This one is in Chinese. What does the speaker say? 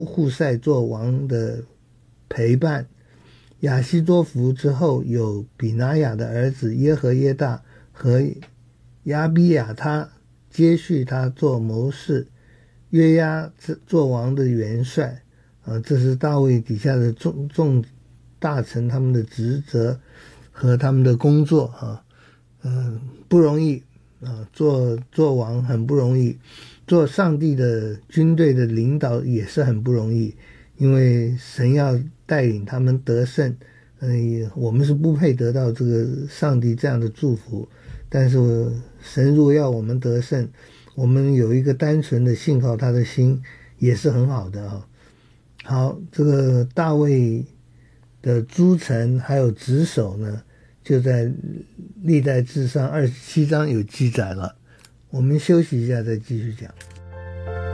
户塞做王的陪伴。亚希多弗之后，有比拿雅的儿子耶和耶大和亚比亚他接续他做谋士，约押做王的元帅。这是大卫底下的众大臣他们的职责和他们的工作啊。不容易啊，做王很不容易，做上帝的军队的领导也是很不容易，因为神要带领他们得胜。我们是不配得到这个上帝这样的祝福，但是神如果要我们得胜，我们有一个单纯的信靠他的心也是很好的啊。好，这个大卫的诸城还有职守呢，就在历代志上27章有记载了。我们休息一下再继续讲。